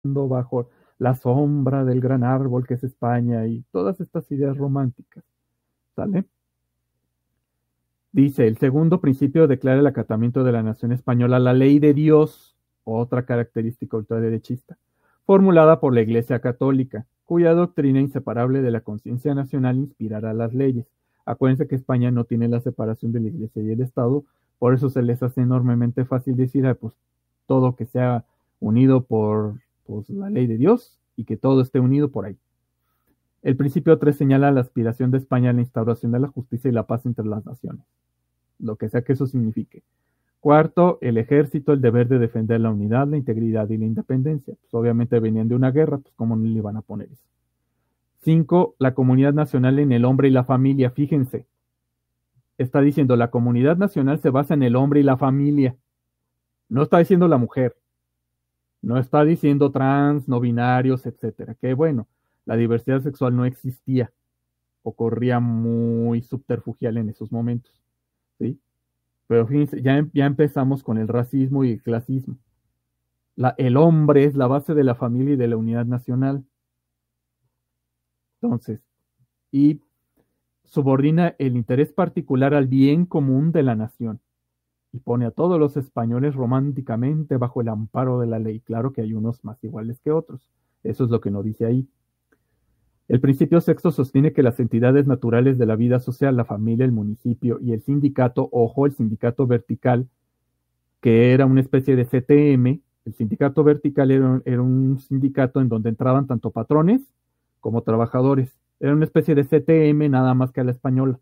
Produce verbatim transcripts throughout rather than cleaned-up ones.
bajo la sombra del gran árbol que es España y todas estas ideas románticas, ¿sale? Dice, el segundo principio declara el acatamiento de la nación española a la ley de Dios, otra característica ultraderechista, formulada por la Iglesia Católica, cuya doctrina inseparable de la conciencia nacional inspirará las leyes. Acuérdense que España no tiene la separación de la Iglesia y el Estado, por eso se les hace enormemente fácil decir, ah, pues todo que sea unido por pues, la ley de Dios y que todo esté unido por ahí. El principio tres señala la aspiración de España a la instauración de la justicia y la paz entre las naciones, lo que sea que eso signifique. Cuarto, el ejército, el deber de defender la unidad, la integridad y la independencia. Pues obviamente venían de una guerra, pues cómo no le iban a poner eso. Cinco, la comunidad nacional en el hombre y la familia. Fíjense, está diciendo la comunidad nacional se basa en el hombre y la familia. No está diciendo la mujer. No está diciendo trans, no binarios, etcétera. Que bueno, la diversidad sexual no existía, ocurría muy subterfugial en esos momentos, ¿sí? Pero fíjense, ya, ya empezamos con el racismo y el clasismo. La, el hombre es la base de la familia y de la unidad nacional. Entonces, y subordina el interés particular al bien común de la nación y pone a todos los españoles románticamente bajo el amparo de la ley. Claro que hay unos más iguales que otros. Eso es lo que no dice ahí. El principio sexto sostiene que las entidades naturales de la vida social, la familia, el municipio y el sindicato, ojo, el sindicato vertical, que era una especie de C T M, el sindicato vertical era un, era un sindicato en donde entraban tanto patrones como trabajadores. Era una especie de C T M nada más que a la española.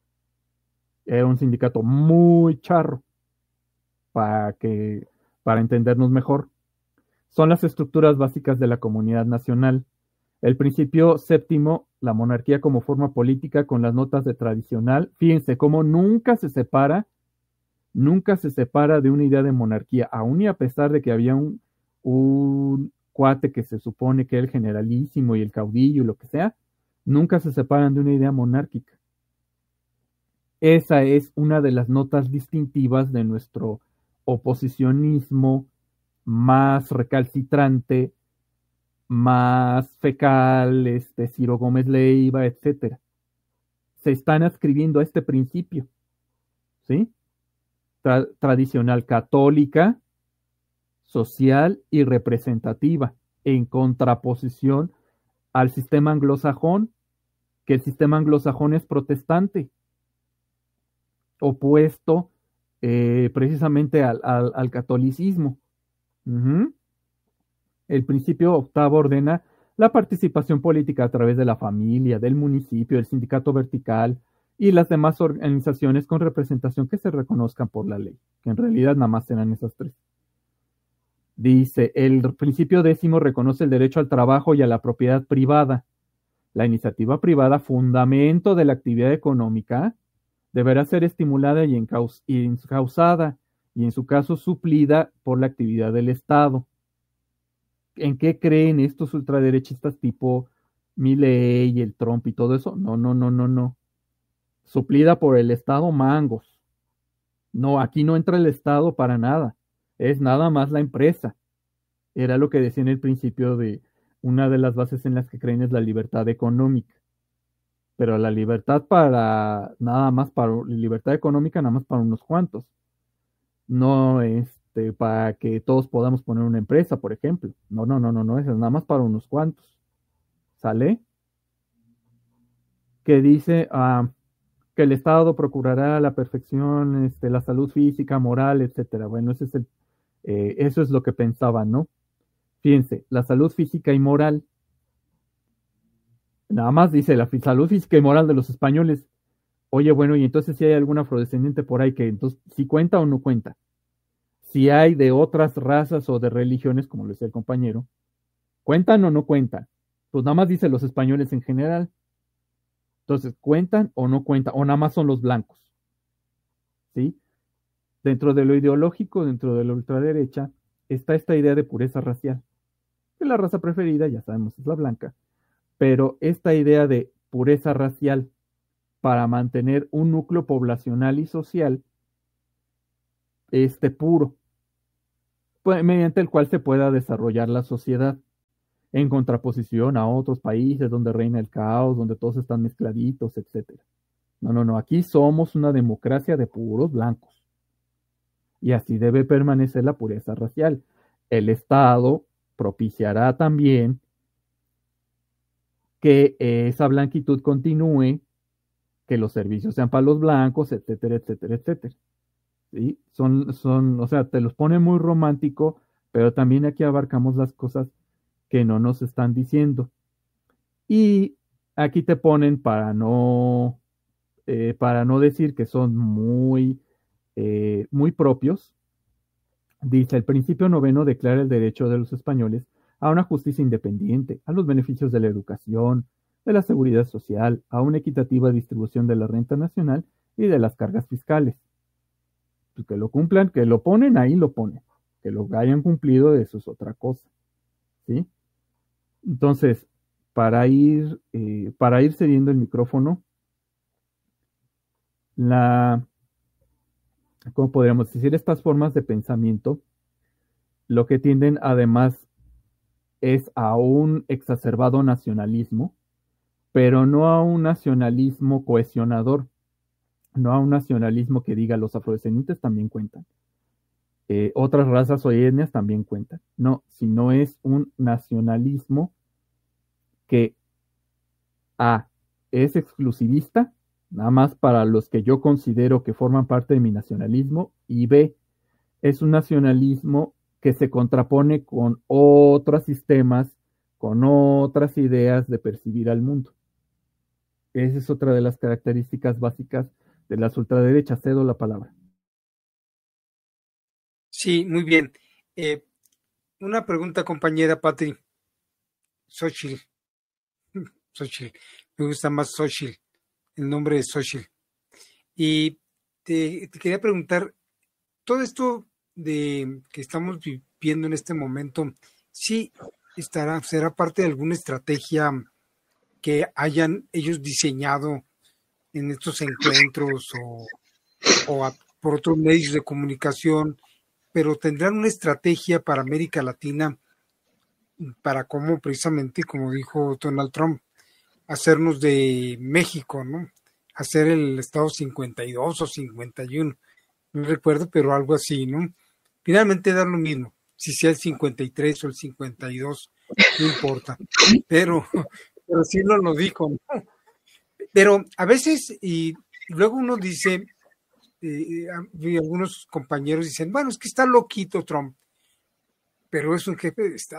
Era un sindicato muy charro, para que, para entendernos mejor. Son las estructuras básicas de la comunidad nacional. El principio séptimo, la monarquía como forma política con las notas de tradicional. Fíjense cómo nunca se separa, nunca se separa de una idea de monarquía, aun y a pesar de que había un, un cuate que se supone que era el generalísimo y el caudillo y lo que sea, nunca se separan de una idea monárquica. Esa es una de las notas distintivas de nuestro oposicionismo más recalcitrante, más fecal, este, Ciro Gómez Leiva, etcétera. Se están adscribiendo a este principio, ¿sí? Tra tradicional católica, social y representativa, en contraposición al sistema anglosajón, que el sistema anglosajón es protestante, opuesto eh, precisamente al, al, al catolicismo. Uh-huh. El principio octavo ordena la participación política a través de la familia, del municipio, del sindicato vertical y las demás organizaciones con representación que se reconozcan por la ley, que en realidad nada más serán esas tres. Dice, el principio décimo reconoce el derecho al trabajo y a la propiedad privada. La iniciativa privada, fundamento de la actividad económica, deberá ser estimulada y encauzada y en su caso suplida por la actividad del Estado. ¿En qué creen estos ultraderechistas tipo Milei, el Trump y todo eso? No, no, no, no, no. Suplida por el Estado, mangos. No, aquí no entra el Estado para nada. Es nada más la empresa. Era lo que decía en el principio de una de las bases en las que creen es la libertad económica. Pero la libertad para nada más para libertad económica nada más para unos cuantos. No este para que todos podamos poner una empresa, por ejemplo. No, no, no, no, no, eso es nada más para unos cuantos. ¿Sale? Que dice uh, que el Estado procurará la perfección, este, la salud física, moral, etcétera. Bueno, ese es el, eh, eso es lo que pensaban, ¿no? Fíjense, la salud física y moral. Nada más dice la salud física y moral de los españoles. Oye, bueno, y entonces si hay algún afrodescendiente por ahí que entonces, si cuenta o no cuenta. Si hay de otras razas o de religiones, como lo decía el compañero, ¿cuentan o no cuentan? Pues nada más dice los españoles en general. Entonces, ¿cuentan o no cuentan? O nada más son los blancos. ¿Sí? Dentro de lo ideológico, dentro de la ultraderecha, está esta idea de pureza racial. Que la raza preferida, ya sabemos, es la blanca. Pero esta idea de pureza racial para mantener un núcleo poblacional y social este puro, mediante el cual se pueda desarrollar la sociedad. en contraposición a otros países donde reina el caos, donde todos están mezcladitos, etcétera. No, no, no, aquí somos una democracia de puros blancos y así debe permanecer la pureza racial. El Estado propiciará también que esa blanquitud continúe, que los servicios sean para los blancos, etcétera, etcétera, etcétera. ¿Sí? Son, son, o sea, te los pone muy romántico, pero también aquí abarcamos las cosas que no nos están diciendo. Y aquí te ponen para no, eh, para no decir que son muy, eh, muy propios. Dice, el principio noveno declara el derecho de los españoles a una justicia independiente, a los beneficios de la educación, de la seguridad social, a una equitativa distribución de la renta nacional y de las cargas fiscales. Pues que lo cumplan, que lo ponen, ahí lo ponen. Que lo hayan cumplido, eso es otra cosa. ¿Sí? Entonces, para ir, eh, para ir cediendo el micrófono, la, ¿cómo podríamos decir? Estas formas de pensamiento, lo que tienden además es a un exacerbado nacionalismo, pero no a un nacionalismo cohesionador, no a un nacionalismo que diga los afrodescendientes también cuentan, eh, otras razas o etnias también cuentan, no, sino es un nacionalismo que A es exclusivista, nada más para los que yo considero que forman parte de mi nacionalismo, y B es un nacionalismo que se contrapone con otros sistemas, con otras ideas de percibir al mundo. Esa es otra de las características básicas de las ultraderechas. Cedo la palabra. Sí, muy bien. Eh, una pregunta, compañera Patri. Xochitl. Xochitl. Me gusta más Xochitl, el nombre de Xochitl. Y te, te quería preguntar, todo esto de que estamos viviendo en este momento, ¿sí estará, será parte de alguna estrategia que hayan ellos diseñado en estos encuentros o, o a, por otros medios de comunicación, pero tendrán una estrategia para América Latina para cómo precisamente, como dijo Donald Trump, hacernos de México, ¿no? Hacer el estado cincuenta y dos o cincuenta y uno, no recuerdo, pero algo así, ¿no? Finalmente da lo mismo, si sea el cincuenta y tres o el cincuenta y dos, no importa, pero, pero sí no lo dijo, ¿no? Pero a veces, y luego uno dice, eh, y algunos compañeros dicen, bueno, es que está loquito Trump, pero es un jefe de Estado.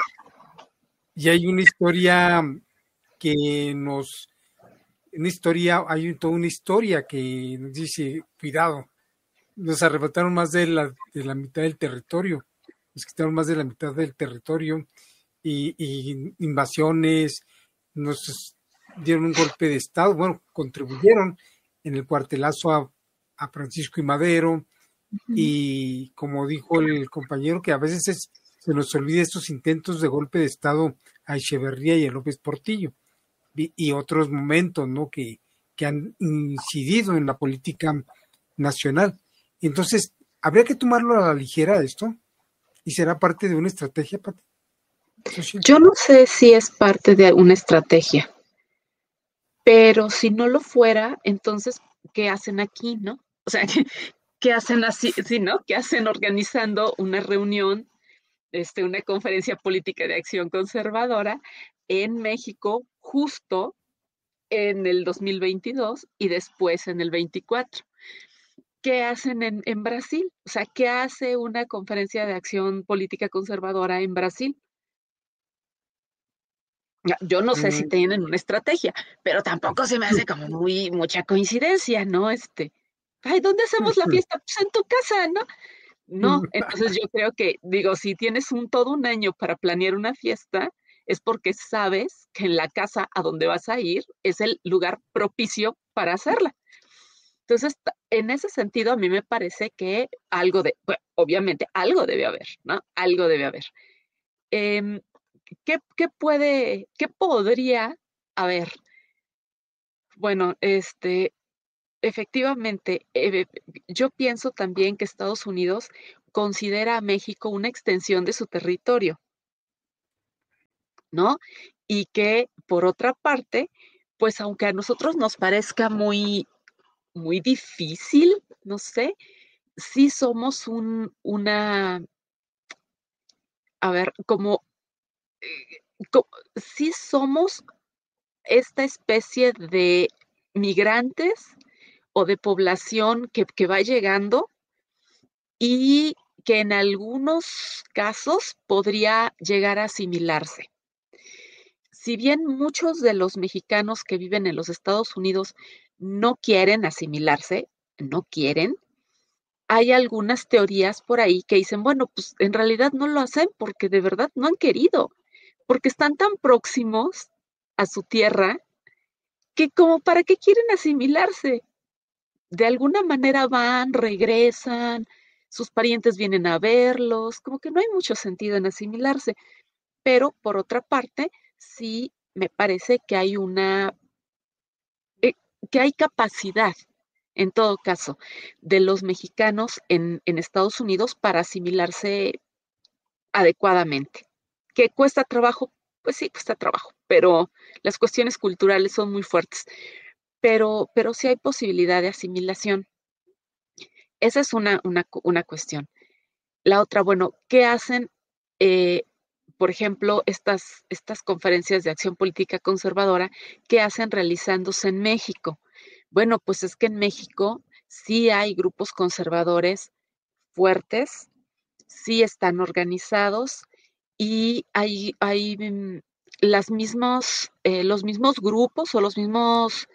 Y hay una historia que nos, una historia, hay toda una historia que nos dice, cuidado, nos arrebataron más de la, de la mitad del territorio, nos quitaron más de la mitad del territorio y, y invasiones, nos dieron un golpe de Estado, bueno, contribuyeron en el cuartelazo a, a Francisco y Madero, uh-huh. Y como dijo el compañero, que a veces es, se nos olvida estos intentos de golpe de Estado a Echeverría y a López Portillo, y, y otros momentos, ¿no?, que, que han incidido en la política nacional. Entonces, ¿habría que tomarlo a la ligera esto? ¿Y será parte de una estrategia, Pati? Yo no sé si es parte de una estrategia, pero si no lo fuera, entonces, ¿qué hacen aquí, no? O sea, ¿qué, qué hacen así, sí, no? ¿Qué hacen organizando una reunión, este, una conferencia política de acción conservadora en México justo en el dos mil veintidós y después en el veinticuatro? ¿Qué hacen en, en Brasil? O sea, ¿qué hace una conferencia de acción política conservadora en Brasil? Yo no sé mm. si tienen una estrategia, pero tampoco se me hace como muy mucha coincidencia, ¿no? Este, ay, ¿dónde hacemos la fiesta? Pues en tu casa, ¿no? No, entonces yo creo que, digo, si tienes un todo un año para planear una fiesta, es porque sabes que en la casa a donde vas a ir es el lugar propicio para hacerla. Entonces, en ese sentido, a mí me parece que algo de, bueno, obviamente, algo debe haber, ¿no? Algo debe haber. Eh, ¿qué, ¿Qué puede, qué podría haber? Bueno, este, efectivamente, eh, yo pienso también que Estados Unidos considera a México una extensión de su territorio. ¿no? Y que, por otra parte, pues aunque a nosotros nos parezca muy, muy difícil, no sé, sí somos un, una, a ver, como, eh, co- sí somos esta especie de migrantes o de población que, que va llegando y que en algunos casos podría llegar a asimilarse. Si bien muchos de los mexicanos que viven en los Estados Unidos no quieren asimilarse, no quieren, hay algunas teorías por ahí que dicen, bueno, pues en realidad no lo hacen porque de verdad no han querido, porque están tan próximos a su tierra que como para qué quieren asimilarse. De alguna manera van, regresan, sus parientes vienen a verlos, como que no hay mucho sentido en asimilarse. Pero por otra parte, sí me parece que hay una, eh, que hay capacidad, en todo caso, de los mexicanos en, en Estados Unidos para asimilarse adecuadamente. ¿Que cuesta trabajo? Pues sí, cuesta trabajo, pero las cuestiones culturales son muy fuertes. Pero, pero sí hay posibilidad de asimilación. Esa es una, una, cu- una cuestión. La otra, bueno, ¿qué hacen, eh, por ejemplo, estas, estas conferencias de acción política conservadora, qué hacen realizándose en México? Bueno, pues es que en México sí hay grupos conservadores fuertes, sí están organizados y hay, hay mm, las mismos, eh, los mismos grupos o los mismos,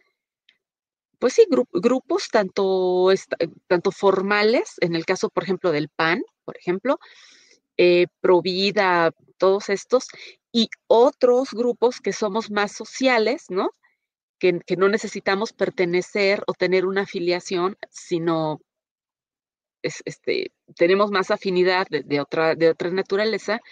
pues sí, gru- grupos tanto, esta- tanto formales, en el caso, por ejemplo, del P A N, por ejemplo, eh, Provida, todos estos, y otros grupos que somos más sociales, ¿no? Que, que no necesitamos pertenecer o tener una afiliación, sino es- este, tenemos más afinidad de, de otra, de otra naturaleza.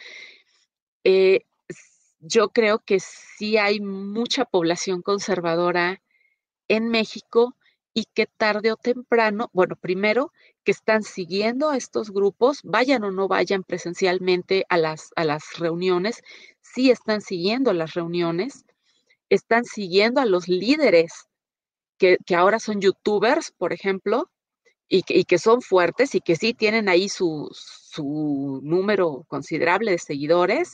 eh, s- yo creo que sí hay mucha población conservadora en México y que tarde o temprano, bueno, primero, que están siguiendo a estos grupos, vayan o no vayan presencialmente a las, a las reuniones, sí están siguiendo las reuniones, están siguiendo a los líderes que, que ahora son youtubers, por ejemplo, y que, y que son fuertes y que sí tienen ahí su, su número considerable de seguidores,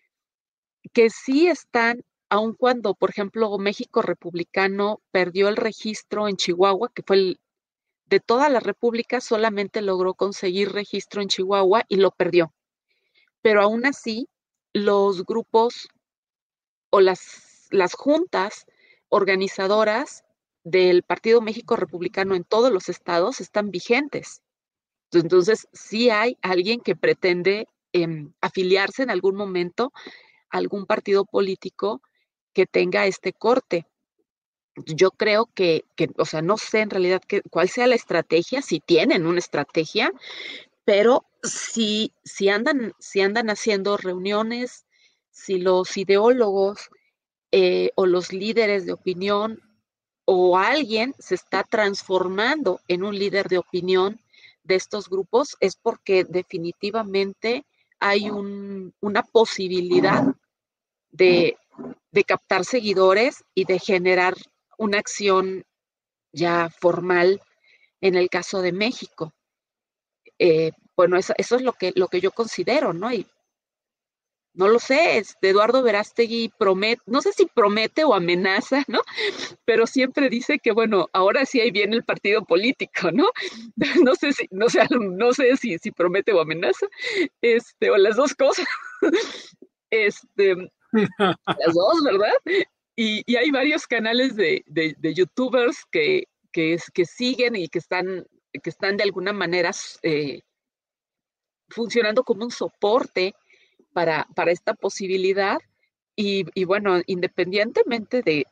que sí están, aun cuando, por ejemplo, México Republicano perdió el registro en Chihuahua, que fue el de toda la República, solamente logró conseguir registro en Chihuahua y lo perdió. Pero aún así, los grupos o las, las juntas organizadoras del Partido México Republicano en todos los estados están vigentes. Entonces, sí hay alguien que pretende eh, afiliarse en algún momento a algún partido político que tenga este corte. Yo creo que, que, o sea, no sé en realidad que, cuál sea la estrategia, si tienen una estrategia, pero si, si andan, si andan haciendo reuniones, si los ideólogos eh, o los líderes de opinión o alguien se está transformando en un líder de opinión de estos grupos, es porque definitivamente hay un, una posibilidad de, de captar seguidores y de generar una acción ya formal en el caso de México. Eh, bueno, eso, eso, es lo que, lo que yo considero, ¿no? Y no lo sé, este Eduardo Verástegui promete, no sé si promete o amenaza, ¿no? Pero siempre dice que, bueno, ahora sí ahí viene el partido político, ¿no? No sé si, no sé, no sé si, si promete o amenaza, este, o las dos cosas, este, las dos, ¿verdad? Y, y hay varios canales de, de, de youtubers que, que, que, siguen y que están, que están de alguna manera eh, funcionando como un soporte para, para esta posibilidad. Y, y, bueno, independientemente de,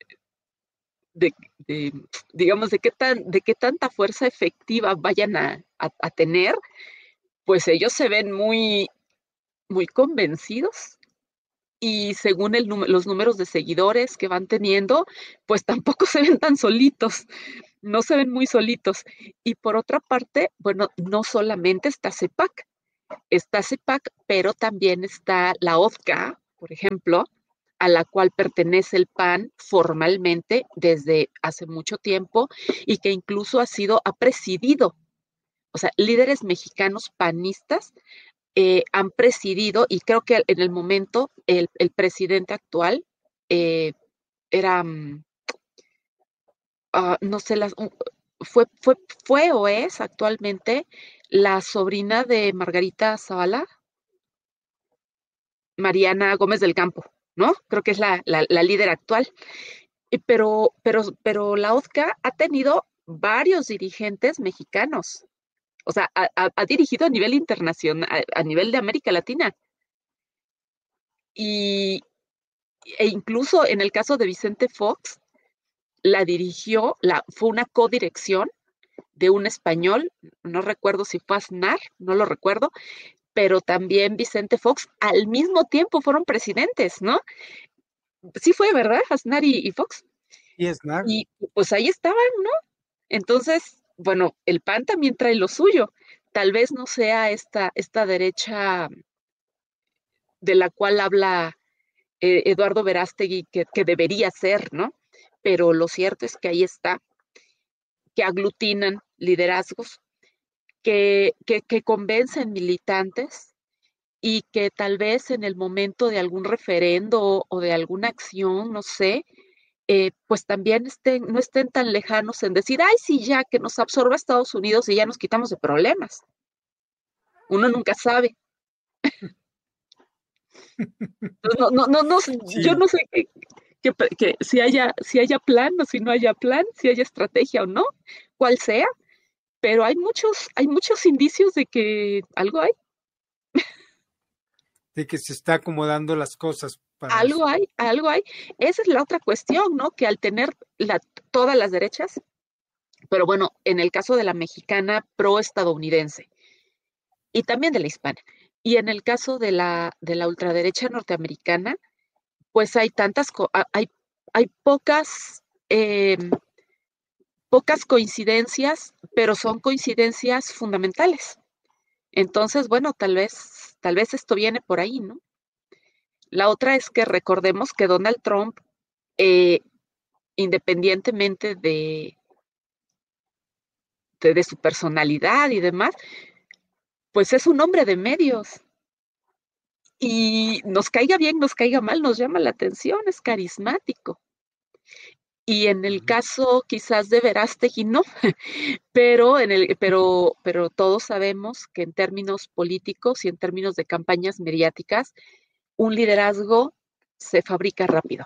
de, de, digamos, de qué, tan, de qué tanta fuerza efectiva vayan a, a, a tener, pues ellos se ven muy, muy convencidos y según el, los números de seguidores que van teniendo, pues tampoco se ven tan solitos, no se ven muy solitos. Y por otra parte, bueno, no solamente está CEPAC, está CEPAC, pero también está la O D C A, por ejemplo, a la cual pertenece el P A N formalmente desde hace mucho tiempo y que incluso ha sido, ha presidido, o sea, líderes mexicanos panistas eh, han presidido, y creo que en el momento el, el presidente actual eh, era, um, uh, no sé, las, uh, fue, fue, fue o es actualmente la sobrina de Margarita Zavala, Mariana Gómez del Campo, ¿no? Creo que es la, la, la líder actual. Pero, pero, pero la O D C A ha tenido varios dirigentes mexicanos. O sea, ha, ha dirigido a nivel internacional, a, a nivel de América Latina. Y, e incluso en el caso de Vicente Fox, la dirigió, la, fue una codirección de un español, no recuerdo si fue Aznar, no lo recuerdo, pero también Vicente Fox al mismo tiempo fueron presidentes, ¿no? Sí fue, ¿verdad? Aznar y, y Fox. Y Aznar. Y pues ahí estaban, ¿no? Entonces, bueno, el P A N también trae lo suyo. Tal vez no sea esta, esta derecha de la cual habla eh, Eduardo Verástegui que, que debería ser, ¿no? Pero lo cierto es que ahí está, que aglutinan liderazgos, que, que, que convencen militantes y que tal vez en el momento de algún referendo o de alguna acción, no sé, eh, pues también estén, no estén tan lejanos en decir, ay, sí, ya que nos absorba Estados Unidos y ya nos quitamos de problemas. Uno nunca sabe. No, no, no, no, sí. Yo no sé que, que, que si haya, si haya plan o si no haya plan, si haya estrategia o no, cuál sea, pero hay muchos, hay muchos indicios de que algo hay. De que se está acomodando las cosas. Para algo eso. hay, algo hay. Esa es la otra cuestión, ¿no? Que al tener la, todas las derechas, pero bueno, en el caso de la mexicana pro-estadounidense y también de la hispana, y en el caso de la, de la ultraderecha norteamericana, pues hay tantas, hay, hay pocas, eh, pocas coincidencias, pero son coincidencias fundamentales. Entonces, bueno, tal vez, tal vez esto viene por ahí, ¿no? La otra es que recordemos que Donald Trump, eh, independientemente de, de, de su personalidad y demás, pues es un hombre de medios. Y nos caiga bien, nos caiga mal, nos llama la atención, es carismático. Y en el caso quizás de Verástegui no, pero, en el, pero, pero todos sabemos que en términos políticos y en términos de campañas mediáticas, un liderazgo se fabrica rápido.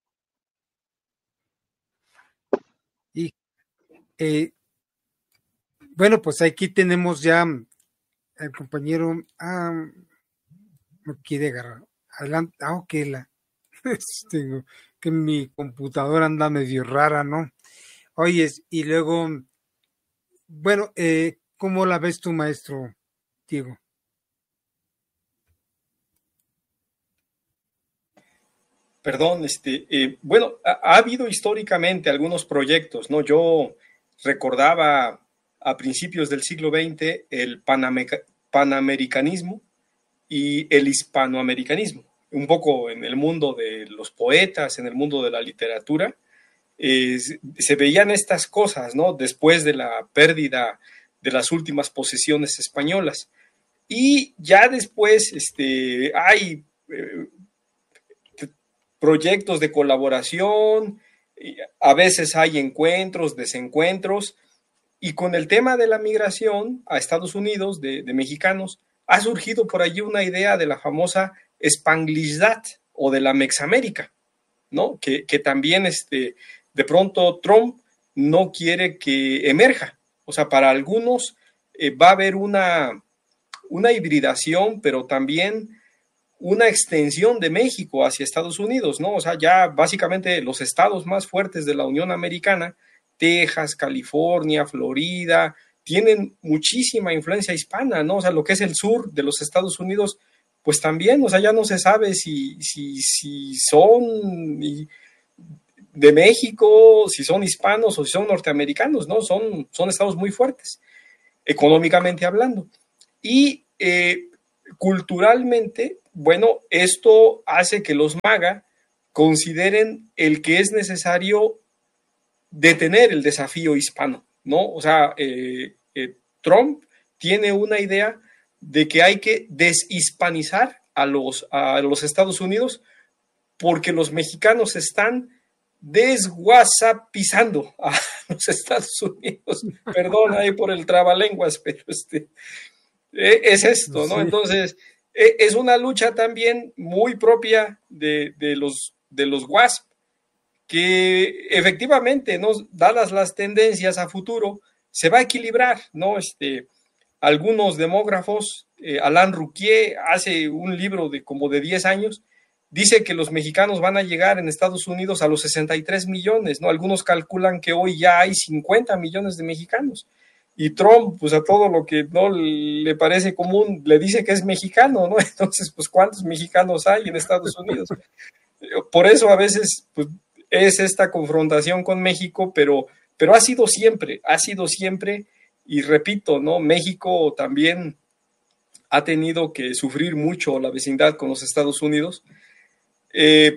Y eh, bueno, pues aquí tenemos ya el compañero, ah, me quiere agarrar. Adelante, ah, ok, la, tengo que mi computadora anda medio rara, ¿no? Oyes, y luego, bueno, eh, ¿cómo la ves tú, maestro Diego? Perdón, este, eh, bueno, ha, ha habido históricamente algunos proyectos, ¿no? Yo recordaba a principios del siglo veinte el panameca, panamericanismo y el hispanoamericanismo, un poco en el mundo de los poetas, en el mundo de la literatura, eh, se veían estas cosas, ¿no? Después de la pérdida de las últimas posesiones españolas. Y ya después este, hay eh, proyectos de colaboración, a veces hay encuentros, desencuentros, y con el tema de la migración a Estados Unidos de, de mexicanos, ha surgido por allí una idea de la famosa Spanglishdat o de la Mexamérica, ¿no? Que, que también este, de pronto Trump no quiere que emerja. O sea, para algunos eh, va a haber una, una hibridación, pero también una extensión de México hacia Estados Unidos, ¿no? O sea, ya básicamente los estados más fuertes de la Unión Americana, Texas, California, Florida, tienen muchísima influencia hispana, ¿no? O sea, lo que es el sur de los Estados Unidos, pues también, o sea, ya no se sabe si, si, si son de México, si son hispanos o si son norteamericanos, ¿no? Son, son estados muy fuertes, económicamente hablando. Y eh, culturalmente, bueno, esto hace que los MAGA consideren el que es necesario detener el desafío hispano, ¿no? O sea, eh, eh, Trump tiene una idea de que hay que deshispanizar a los, a los Estados Unidos porque los mexicanos están desguasapizando a los Estados Unidos. Perdón ahí por el trabalenguas, pero este, es esto, ¿no? Sí. Entonces, es una lucha también muy propia de, de los, de los W A S P, que efectivamente, ¿no? Dadas las tendencias a futuro, se va a equilibrar, ¿no? Este, algunos demógrafos, eh, Alain Rouquier, hace un libro de como de diez años, dice que los mexicanos van a llegar en Estados Unidos a los sesenta y tres millones, ¿no? Algunos calculan que hoy ya hay cincuenta millones de mexicanos. Y Trump, pues a todo lo que no le parece común, le dice que es mexicano, ¿no? Entonces, pues, ¿cuántos mexicanos hay en Estados Unidos? Por eso a veces, pues, es esta confrontación con México, pero, pero ha sido siempre, ha sido siempre, y repito, ¿no? México también ha tenido que sufrir mucho la vecindad con los Estados Unidos. Eh,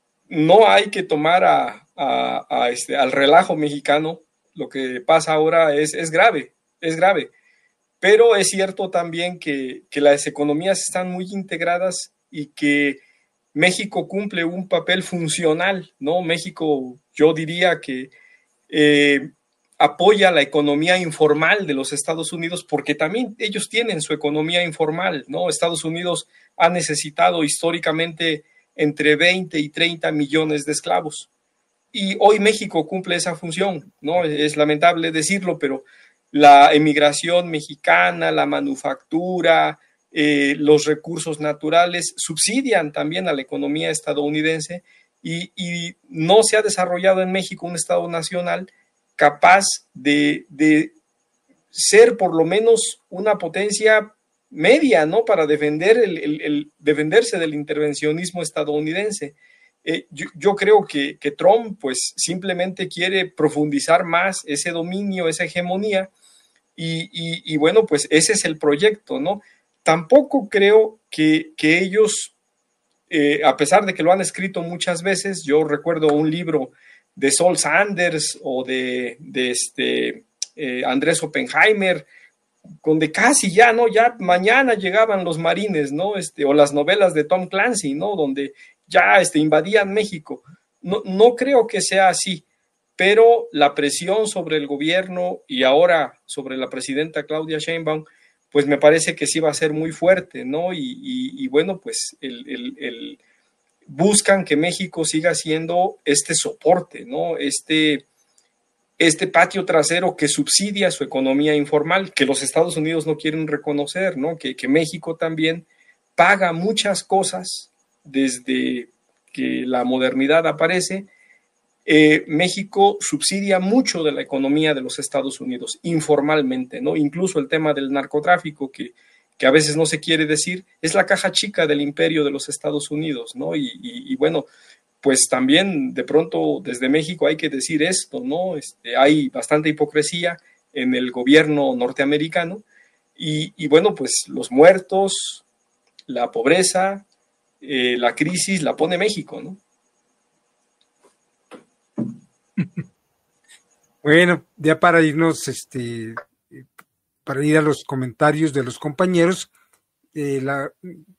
no hay que tomar a, a, a este, al relajo mexicano. Lo que pasa ahora es, es grave, es grave. Pero es cierto también que, que las economías están muy integradas y que México cumple un papel funcional, ¿no? México, yo diría que eh, apoya la economía informal de los Estados Unidos porque también ellos tienen su economía informal, ¿no? Estados Unidos ha necesitado históricamente entre veinte y treinta millones de esclavos. Y hoy México cumple esa función, ¿no? Es lamentable decirlo, pero la emigración mexicana, la manufactura, eh, los recursos naturales subsidian también a la economía estadounidense y, y no se ha desarrollado en México un Estado nacional capaz de, de ser por lo menos una potencia media, ¿no? Para defender el, el, el defenderse del intervencionismo estadounidense. Eh, yo, yo creo que, que Trump pues simplemente quiere profundizar más ese dominio, esa hegemonía y, y, y bueno, pues ese es el proyecto, ¿no? Tampoco creo que, que ellos, eh, a pesar de que lo han escrito muchas veces, yo recuerdo un libro de Saul Sanders o de, de este, eh, Andrés Oppenheimer, donde casi ya, ¿no? Ya mañana llegaban los marines, ¿no? Este, o las novelas de Tom Clancy, ¿no? Donde ya este, invadían México. No, no creo que sea así, pero la presión sobre el gobierno y ahora sobre la presidenta Claudia Sheinbaum, pues me parece que sí va a ser muy fuerte, ¿no? Y, y, y bueno, pues el, el, el, buscan que México siga siendo este soporte, ¿no? Este, este patio trasero que subsidia su economía informal, que los Estados Unidos no quieren reconocer, ¿no? Que, que México también paga muchas cosas desde que la modernidad aparece. Eh, México subsidia mucho de la economía de los Estados Unidos informalmente, ¿no? Incluso el tema del narcotráfico, que, que a veces no se quiere decir, es la caja chica del imperio de los Estados Unidos, ¿no? Y, y, y bueno, pues también de pronto desde México hay que decir esto, ¿no? Este, hay bastante hipocresía en el gobierno norteamericano y, y bueno, pues los muertos, la pobreza, eh, la crisis la pone México, ¿no? Bueno, ya para irnos, este, para ir a los comentarios de los compañeros, eh, la,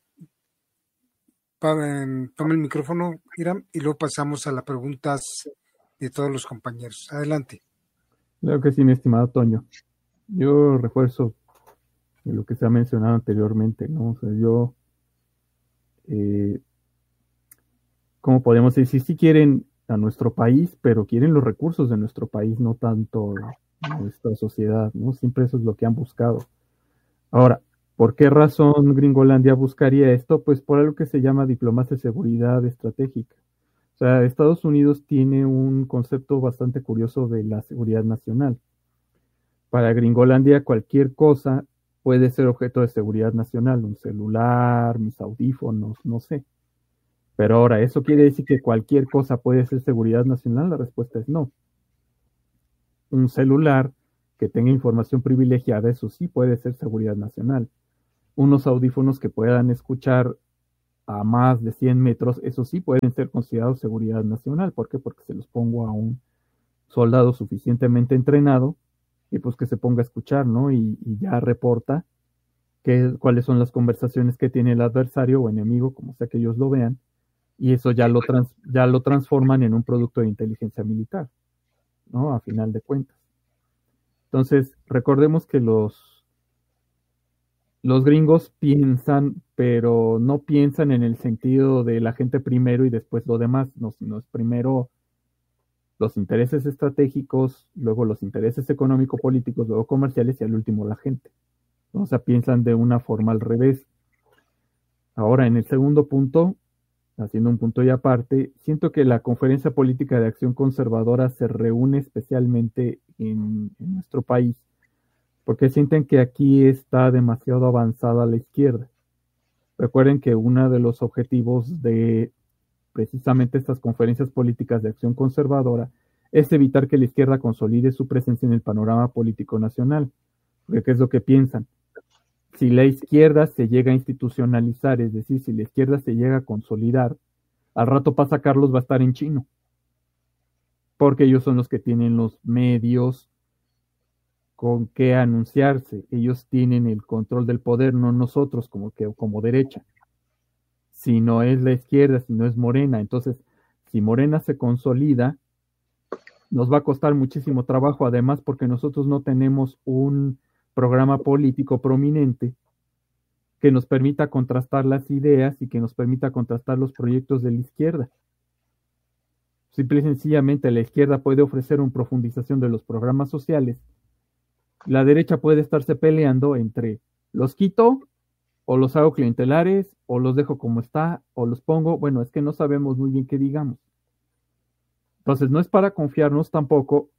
para, toma el micrófono, Hiram, y luego pasamos a las preguntas de todos los compañeros. Adelante. Claro que sí, mi estimado Toño. Yo refuerzo lo que se ha mencionado anteriormente, ¿no? O sea, yo, eh, ¿cómo podemos decir? Si quieren a nuestro país, pero quieren los recursos de nuestro país, no tanto nuestra sociedad, ¿no? Siempre eso es lo que han buscado. Ahora, ¿por qué razón Gringolandia buscaría esto? Pues por algo que se llama diplomacia de seguridad estratégica. O sea, Estados Unidos tiene un concepto bastante curioso de la seguridad nacional. Para Gringolandia, cualquier cosa puede ser objeto de seguridad nacional, un celular, mis audífonos, no sé. Pero ahora, ¿eso quiere decir que cualquier cosa puede ser seguridad nacional? La respuesta es no. Un celular que tenga información privilegiada, eso sí puede ser seguridad nacional. Unos audífonos que puedan escuchar a más de cien metros, eso sí pueden ser considerados seguridad nacional. ¿Por qué? Porque se los pongo a un soldado suficientemente entrenado y pues que se ponga a escuchar, ¿no? Y, y ya reporta qué, cuáles son las conversaciones que tiene el adversario o enemigo, como sea que ellos lo vean, y eso ya lo, trans, ya lo transforman en un producto de inteligencia militar, ¿no? A final de cuentas. Entonces, recordemos que los, los gringos piensan, pero no piensan en el sentido de la gente primero y después lo demás, no, sino es primero los intereses estratégicos, luego los intereses económico-políticos, luego comerciales y al último la gente. O sea, piensan de una forma al revés. Ahora, en el segundo punto, haciendo un punto y aparte, siento que la Conferencia Política de Acción Conservadora se reúne especialmente en, en nuestro país, porque sienten que aquí está demasiado avanzada la izquierda. Recuerden que uno de los objetivos de precisamente estas conferencias políticas de acción conservadora es evitar que la izquierda consolide su presencia en el panorama político nacional. Porque ¿qué es lo que piensan? Si la izquierda se llega a institucionalizar, es decir, si la izquierda se llega a consolidar, al rato para sacarlos va a estar en chino. Porque ellos son los que tienen los medios con que anunciarse. Ellos tienen el control del poder, no nosotros como, que, como derecha. Si no es la izquierda, si no es Morena. Entonces, si Morena se consolida, nos va a costar muchísimo trabajo, además porque nosotros no tenemos un programa político prominente que nos permita contrastar las ideas y que nos permita contrastar los proyectos de la izquierda. Simple y sencillamente la izquierda puede ofrecer una profundización de los programas sociales. La derecha puede estarse peleando entre los quito o los hago clientelares o los dejo como está o los pongo, bueno, es que no sabemos muy bien qué digamos. Entonces no es para confiarnos tampoco,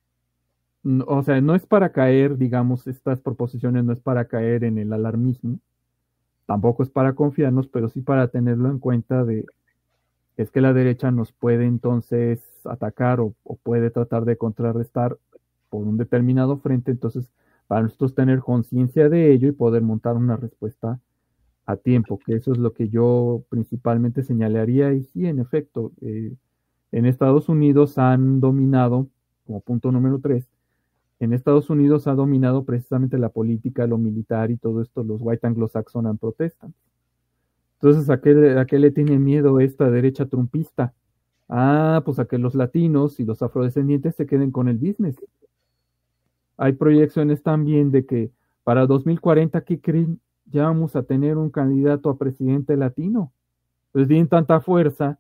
o sea, no es para caer, digamos, estas proposiciones no es para caer en el alarmismo, tampoco es para confiarnos, pero sí para tenerlo en cuenta de es que la derecha nos puede entonces atacar o, o puede tratar de contrarrestar por un determinado frente, entonces para nosotros tener conciencia de ello y poder montar una respuesta a tiempo, que eso es lo que yo principalmente señalaría, y sí, en efecto, eh, en Estados Unidos han dominado, como punto número tres, en Estados Unidos ha dominado precisamente la política, lo militar y todo esto, los white anglo-saxon and protestants. Entonces, ¿a qué, ¿a qué le tiene miedo esta derecha trumpista? Ah, pues a que los latinos y los afrodescendientes se queden con el business. Hay proyecciones también de que para dos mil cuarenta, ¿qué creen? Ya vamos a tener un candidato a presidente latino. Pues tienen tanta fuerza,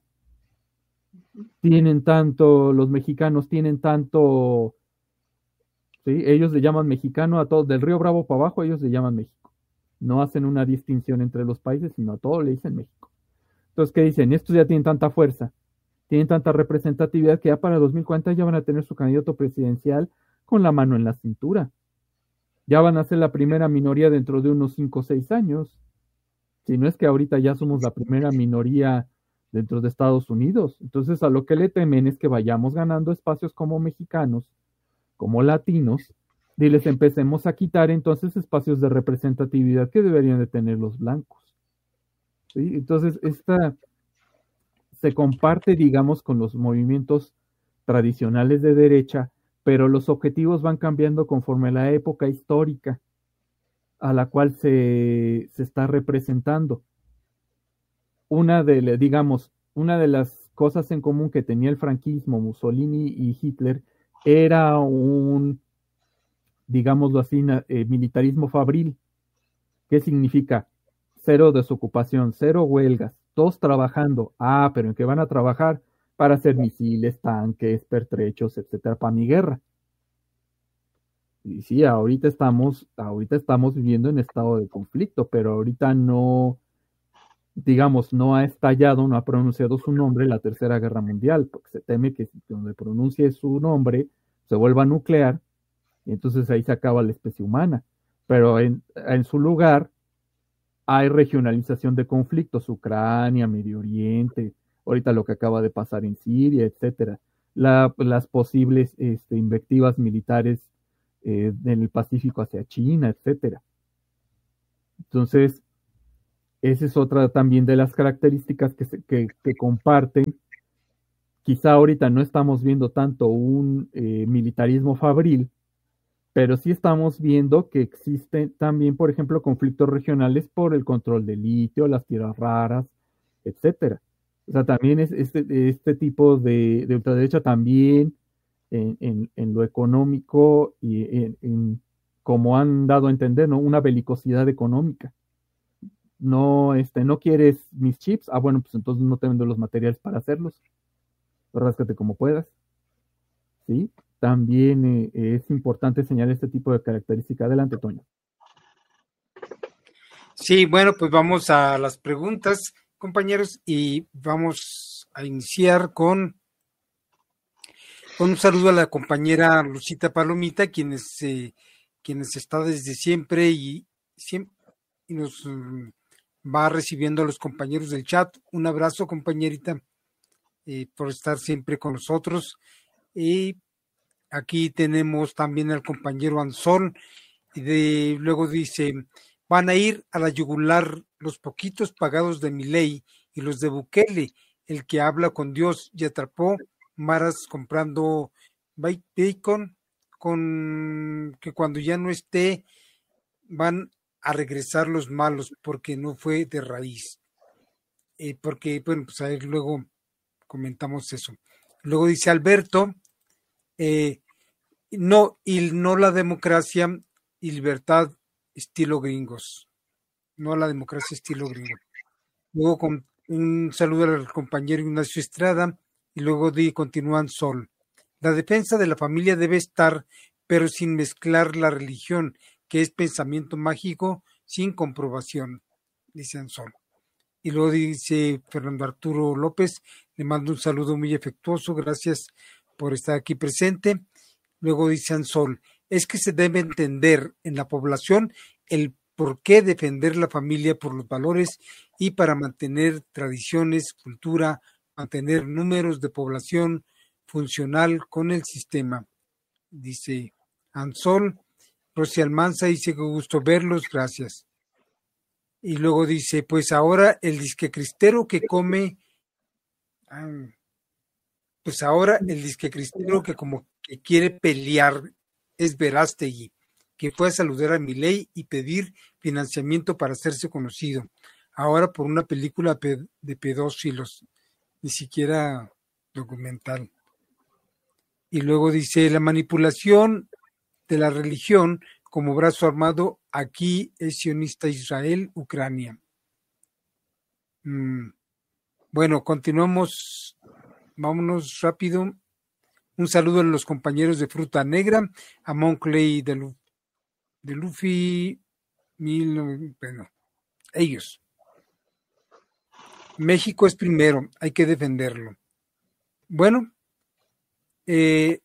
tienen tanto, los mexicanos tienen tanto, ¿sí? Ellos le llaman mexicano a todos, del Río Bravo para abajo, ellos le llaman México. No hacen una distinción entre los países, sino a todos le dicen México. Entonces, ¿qué dicen? Estos ya tienen tanta fuerza, tienen tanta representatividad que ya para dos mil cuarenta ya van a tener su candidato presidencial con la mano en la cintura. Ya van a ser la primera minoría dentro de unos cinco o seis años. Si no es que ahorita ya somos la primera minoría dentro de Estados Unidos. Entonces, a lo que le temen es que vayamos ganando espacios como mexicanos, como latinos, y les empecemos a quitar entonces espacios de representatividad que deberían de tener los blancos. ¿Sí? Entonces, esta se comparte, digamos, con los movimientos tradicionales de derecha, pero los objetivos van cambiando conforme a la época histórica a la cual se, se está representando. Una de, digamos, una de las cosas en común que tenía el franquismo, Mussolini y Hitler era un, digámoslo así, eh, militarismo fabril. ¿Qué significa? Cero desocupación, cero huelgas, todos trabajando. Ah, pero ¿en qué van a trabajar? Para hacer misiles, tanques, pertrechos, etcétera, para mi guerra. Y sí, ahorita estamos, ahorita estamos viviendo en estado de conflicto, pero ahorita no, digamos, no ha estallado, no ha pronunciado su nombre la Tercera Guerra Mundial, porque se teme que donde pronuncie su nombre se vuelva nuclear, y entonces ahí se acaba la especie humana. Pero en, en su lugar hay regionalización de conflictos, Ucrania, Medio Oriente, ahorita lo que acaba de pasar en Siria, etcétera. La, las posibles este, invectivas militares en el Pacífico hacia China, etcétera. Entonces, esa es otra también de las características que, se, que, que comparten. Quizá ahorita no estamos viendo tanto un eh, militarismo fabril, pero sí estamos viendo que existen también, por ejemplo, conflictos regionales por el control del litio, las tierras raras, etcétera. O sea, también es este, este tipo de, de ultraderecha también en, en, en lo económico y en, en, como han dado a entender, ¿no? Una belicosidad económica. No, este, no quieres mis chips, ah, bueno, pues entonces no te vendo los materiales para hacerlos. Ráscate como puedas. ¿Sí? También eh, es importante señalar este tipo de características. Adelante, Toño. Sí, bueno, pues vamos a las preguntas, compañeros, y vamos a iniciar con, con un saludo a la compañera Lucita Palomita, quienes, eh, quienes está desde siempre y, siempre, y nos um, va recibiendo a los compañeros del chat. Un abrazo, compañerita, eh, por estar siempre con nosotros. Y aquí tenemos también al compañero Ansol, y de, luego dice, van a ir a la yugular los poquitos pagados de Milei y los de Bukele, el que habla con Dios y atrapó maras comprando bacon, con que cuando ya no esté van a regresar los malos porque no fue de raíz. Eh, porque, bueno, pues a ver, luego comentamos eso. Luego dice Alberto, eh, no, y no la democracia y libertad estilo gringos. No la democracia estilo gringo. Luego con un saludo al compañero Ignacio Estrada y luego de continúan Sol. La defensa de la familia debe estar, pero sin mezclar la religión, que es pensamiento mágico sin comprobación, dicen Sol. Y luego dice Fernando Arturo López, le mando un saludo muy afectuoso, gracias por estar aquí presente. Luego dice Ansol, es que se debe entender en la población el por qué defender la familia por los valores y para mantener tradiciones, cultura, mantener números de población funcional con el sistema. Dice Ansol. Rosy Almanza dice que gusto verlos, gracias. Y luego dice, pues ahora el disque cristero que come, pues ahora el disque cristero que como que quiere pelear es Verástegui, que fue a saludar a Milei y pedir financiamiento para hacerse conocido. Ahora por una película de pedófilos, ni siquiera documental. Y luego dice, la manipulación de la religión como brazo armado aquí es sionista Israel, Ucrania. Mm. Bueno, continuamos, vámonos rápido. Un saludo a los compañeros de Fruta Negra, a Monclay de, Lu, de Luffy, mil, bueno, ellos. México es primero, hay que defenderlo. Bueno, eh,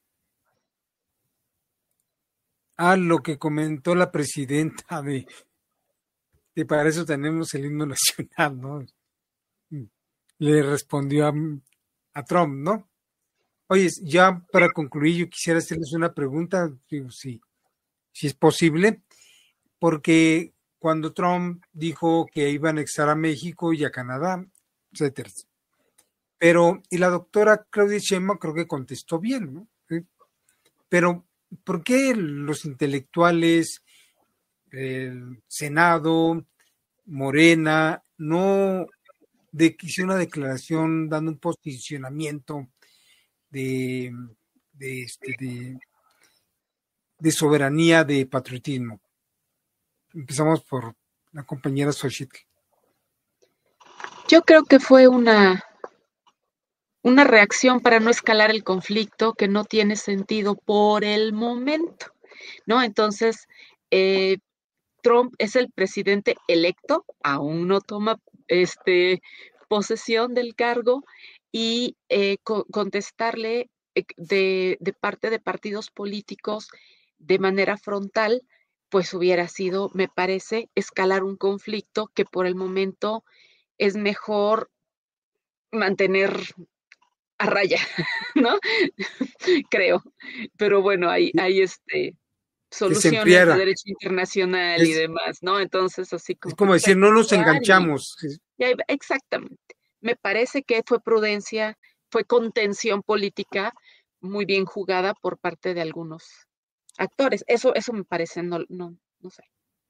a lo que comentó la presidenta de, de para eso tenemos el himno nacional, ¿no? Le respondió a, a Trump, ¿no? Oye, ya para concluir, yo quisiera hacerles una pregunta, digo, si, si es posible, porque cuando Trump dijo que iba a anexar a México y a Canadá, etcétera. Pero, y la doctora Claudia Sheinbaum creo que contestó bien, ¿no? ¿Sí? Pero, ¿por qué los intelectuales, el Senado, Morena, no de, hicieron una declaración dando un posicionamiento de, de, este, de, de soberanía, de patriotismo? Empezamos por la compañera Xochitl. Yo creo que fue una, una reacción para no escalar el conflicto que no tiene sentido por el momento, ¿no? Entonces, eh, Trump es el presidente electo, aún no toma este, posesión del cargo y eh, co- contestarle eh, de, de parte de partidos políticos de manera frontal, pues hubiera sido, me parece, escalar un conflicto que por el momento es mejor mantener a raya, ¿no? Creo. Pero bueno, ahí, ahí este, soluciones de derecho internacional es, y demás, ¿no? Entonces, así como... Es como decir, no nos enganchamos. Y, y, exactamente. Me parece que fue prudencia, fue contención política muy bien jugada por parte de algunos actores. Eso, eso me parece, no, no, no sé.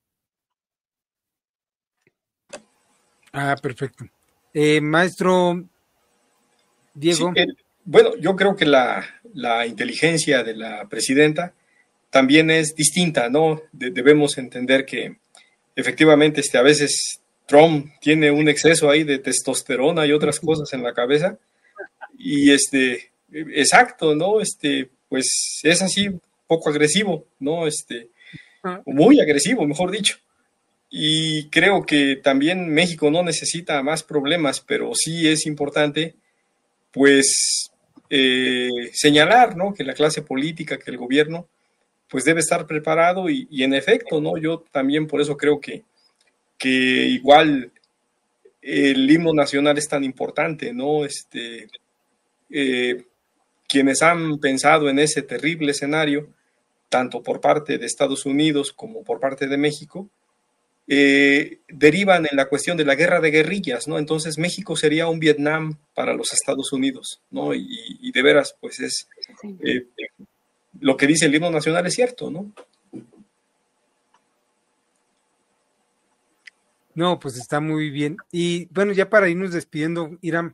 Ah, perfecto. Eh, maestro Diego. Sí, el, bueno, yo creo que la, la inteligencia de la presidenta también es distinta, ¿no? De, debemos entender que efectivamente este, a veces Trump tiene un exceso ahí de testosterona y otras cosas en la cabeza. Y este, exacto, ¿no? Este, pues es así, poco agresivo, ¿no? Este, muy agresivo, mejor dicho. Y creo que también México no necesita más problemas, pero sí es importante, pues, eh, señalar, ¿no? Que la clase política, que el gobierno, pues debe estar preparado y, y en efecto, ¿no? Yo también por eso creo que, que igual el himno nacional es tan importante, ¿no? Este, eh, quienes han pensado en ese terrible escenario, tanto por parte de Estados Unidos como por parte de México, eh, derivan en la cuestión de la guerra de guerrillas, ¿no? Entonces México sería un Vietnam para los Estados Unidos, ¿no? Y, y de veras, pues es eh, lo que dice el himno nacional es cierto, ¿no? No, pues está muy bien. Y bueno, ya para irnos despidiendo, Irán.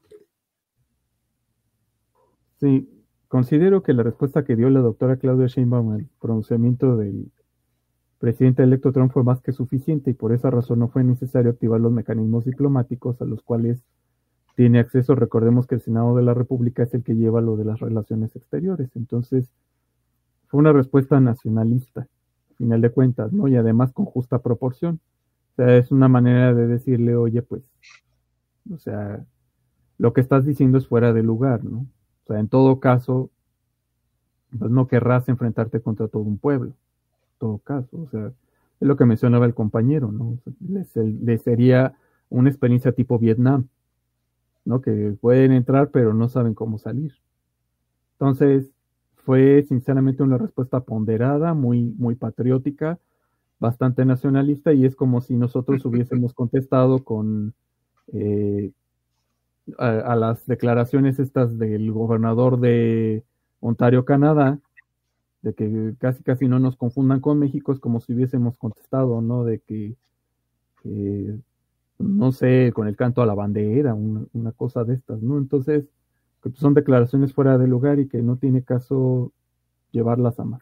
Sí, considero que la respuesta que dio la doctora Claudia Sheinbaum al pronunciamiento del presidente electo Trump fue más que suficiente y por esa razón no fue necesario activar los mecanismos diplomáticos a los cuales tiene acceso. Recordemos que el Senado de la República es el que lleva lo de las relaciones exteriores. Entonces, fue una respuesta nacionalista, al final de cuentas, ¿no? Y además con justa proporción. O sea, es una manera de decirle, oye, pues, o sea, lo que estás diciendo es fuera de lugar, ¿no? O sea, en todo caso, pues no querrás enfrentarte contra todo un pueblo. En todo caso, o sea, es lo que mencionaba el compañero, ¿no? O sea, les, les sería una experiencia tipo Vietnam, ¿no? Que pueden entrar, pero no saben cómo salir. Entonces, fue sinceramente una respuesta ponderada, muy, muy patriótica, bastante nacionalista, y es como si nosotros hubiésemos contestado con eh, a, a las declaraciones estas del gobernador de Ontario, Canadá, de que casi casi no nos confundan con México, es como si hubiésemos contestado, ¿no? De que, que no sé, con el canto a la bandera, una, una cosa de estas, ¿no? Entonces, que son declaraciones fuera de lugar y que no tiene caso llevarlas a más.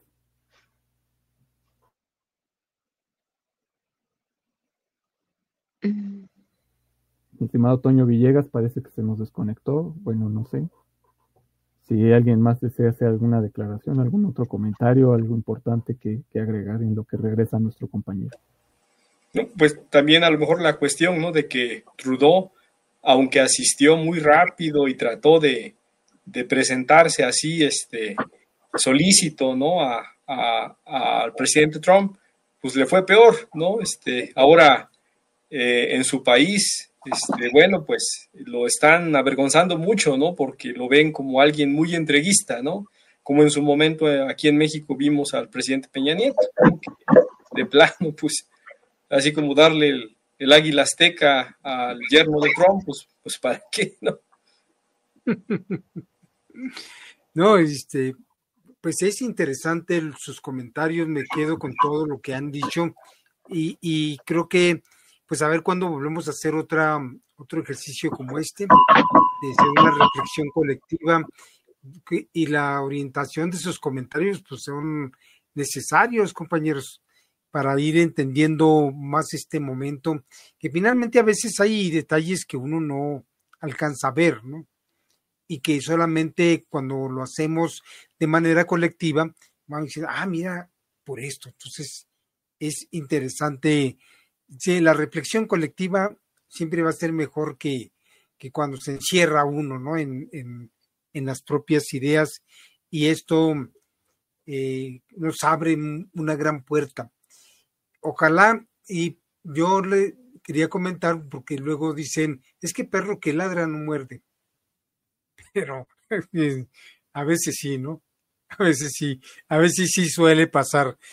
Mm. Estimado Toño Villegas, parece que se nos desconectó. Bueno, no sé. Si alguien más desea hacer alguna declaración, algún otro comentario, algo importante que, que agregar en lo que regresa nuestro compañero. No, pues también a lo mejor la cuestión, ¿no? De que Trudeau, aunque asistió muy rápido y trató de, de presentarse así, este, solícito, ¿no? A, a, a, al presidente Trump, pues le fue peor, ¿no? Este, ahora eh, en su país, este, bueno, pues lo están avergonzando mucho, ¿no? Porque lo ven como alguien muy entreguista, ¿no? Como en su momento eh, aquí en México vimos al presidente Peña Nieto, ¿no? Que de plano, pues, así como darle el, el águila azteca al yerno de Trump, pues, pues ¿para qué, no? No, este, pues es interesante sus comentarios, me quedo con todo lo que han dicho y, y creo que, pues a ver cuándo volvemos a hacer otra, otro ejercicio como este, de hacer una reflexión colectiva que, y la orientación de sus comentarios, pues son necesarios, compañeros, para ir entendiendo más este momento, que finalmente a veces hay detalles que uno no alcanza a ver, ¿no? Y que solamente cuando lo hacemos de manera colectiva, van a decir, ah, mira, por esto. Entonces, es interesante. Sí, la reflexión colectiva siempre va a ser mejor que, que cuando se encierra uno, ¿no? En, en, en las propias ideas. Y esto eh, nos abre una gran puerta. Ojalá, y yo le quería comentar, porque luego dicen, es que perro que ladra no muerde. Pero a veces sí, ¿no? A veces sí, a veces sí suele pasar.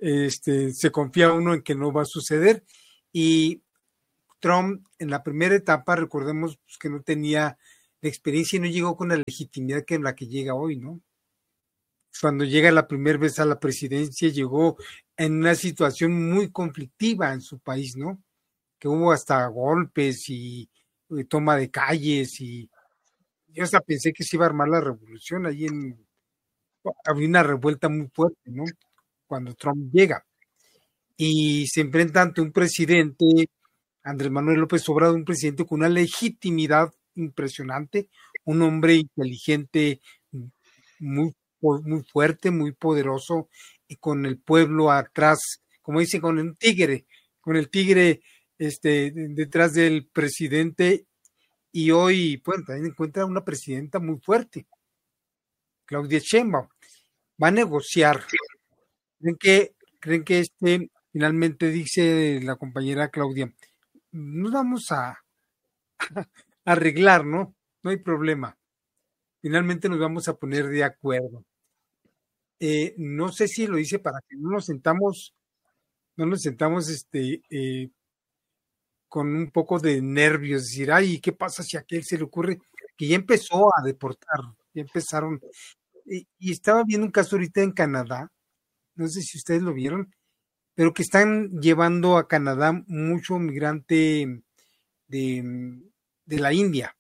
este, se confía uno en que no va a suceder. Y Trump, en la primera etapa, recordemos pues, que no tenía la experiencia y no llegó con la legitimidad que es la que llega hoy, ¿no? Cuando llega la primera vez a la presidencia, llegó en una situación muy conflictiva en su país, ¿no? Que hubo hasta golpes y, y toma de calles y yo hasta pensé que se iba a armar la revolución ahí en, había una revuelta muy fuerte, ¿no? Cuando Trump llega y se enfrenta ante un presidente, Andrés Manuel López Obrador, un presidente con una legitimidad impresionante, un hombre inteligente, muy, muy fuerte, muy poderoso y con el pueblo atrás, como dice, con un tigre, con el tigre este, detrás del presidente. Y hoy, bueno, también encuentra una presidenta muy fuerte, Claudia Sheinbaum. Va a negociar. ¿Creen que, creen que este, finalmente dice la compañera Claudia, nos vamos a, a arreglar, ¿no? No hay problema. Finalmente nos vamos a poner de acuerdo. Eh, no sé si lo dice para que no nos sentamos, no nos sentamos este, eh, con un poco de nervios, decir, ay, ¿qué pasa si a aquel se le ocurre? Que ya empezó a deportar, ya empezaron. Y, y estaba viendo un caso ahorita en Canadá, no sé si ustedes lo vieron, pero que están llevando a Canadá mucho migrante de, de la India,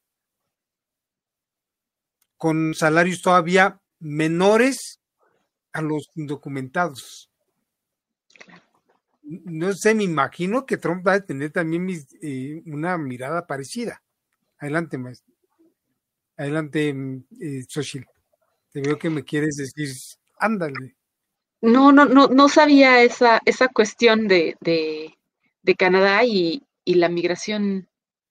con salarios todavía menores a los indocumentados. No sé, me imagino que Trump va a tener también mis, eh, una mirada parecida. Adelante, maestro. Adelante, eh, Xochitl. Te veo que me quieres decir, ándale. No, no, no, no sabía esa, esa cuestión de, de, de Canadá y, y la migración,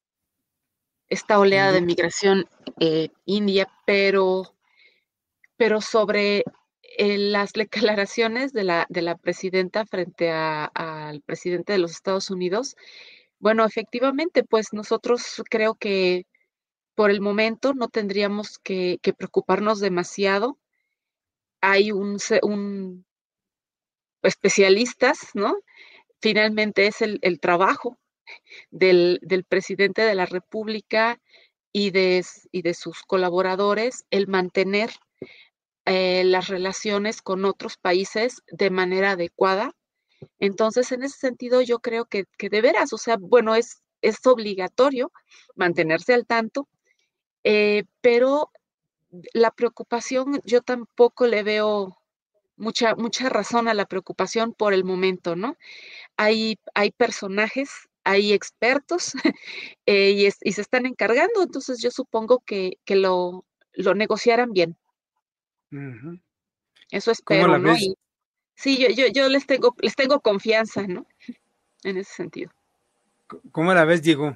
esta oleada de migración eh, india, pero, pero sobre eh, las declaraciones de la, de la presidenta frente a, al presidente de los Estados Unidos, bueno, efectivamente, pues nosotros creo que por el momento no tendríamos que, que preocuparnos demasiado. Hay un, un especialistas, ¿no? Finalmente es el, el trabajo del, del, presidente de la República y de, y de sus colaboradores el mantener eh, las relaciones con otros países de manera adecuada. Entonces, en ese sentido, yo creo que, que de veras, o sea, bueno, es, es obligatorio mantenerse al tanto, eh, pero la preocupación yo tampoco le veo mucha, mucha razón a la preocupación por el momento, ¿no? Hay, hay personajes, hay expertos eh, y, es, y se están encargando, entonces yo supongo que, que lo, lo negociarán bien. Uh-huh. Eso espero, ¿Cómo la ¿no? ves? Y, sí, yo, yo, yo les tengo, les tengo confianza, ¿no? En ese sentido. ¿Cómo la ves, Diego?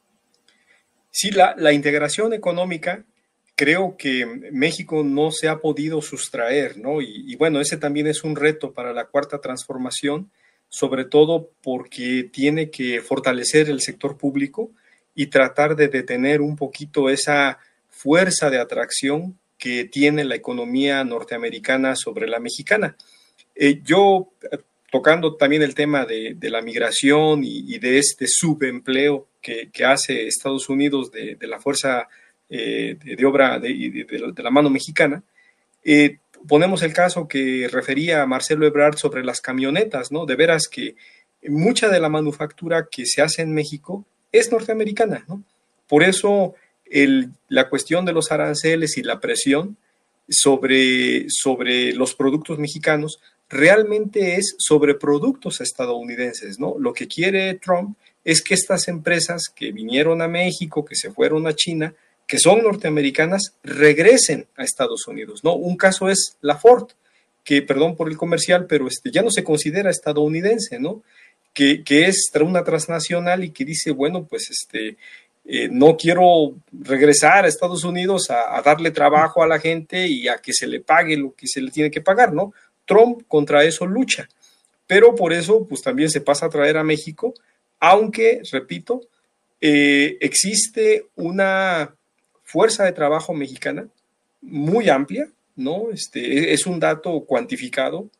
Sí, la, la integración económica, creo que México no se ha podido sustraer, ¿no? Y, y bueno, ese también es un reto para la cuarta transformación, sobre todo porque tiene que fortalecer el sector público y tratar de detener un poquito esa fuerza de atracción que tiene la economía norteamericana sobre la mexicana. Eh, yo, tocando también el tema de, de la migración y, y de este subempleo que, que hace Estados Unidos de, de la fuerza eh, de, de obra de, de, de, de la mano mexicana, eh, ponemos el caso que refería a Marcelo Ebrard sobre las camionetas, ¿no? De veras que mucha de la manufactura que se hace en México es norteamericana, ¿no? Por eso el, la cuestión de los aranceles y la presión sobre, sobre los productos mexicanos realmente es sobre productos estadounidenses, ¿no? Lo que quiere Trump es que estas empresas que vinieron a México, que se fueron a China, que son norteamericanas, regresen a Estados Unidos, ¿no? Un caso es la Ford, que, perdón por el comercial, pero este, ya no se considera estadounidense, ¿no? Que, que es una transnacional y que dice, bueno, pues este, eh, no quiero regresar a Estados Unidos a, a darle trabajo a la gente y a que se le pague lo que se le tiene que pagar, ¿no? Trump contra eso lucha, pero por eso pues también se pasa a traer a México, aunque, repito, eh, existe una fuerza de trabajo mexicana muy amplia, ¿no? Este, es un dato cuantificado,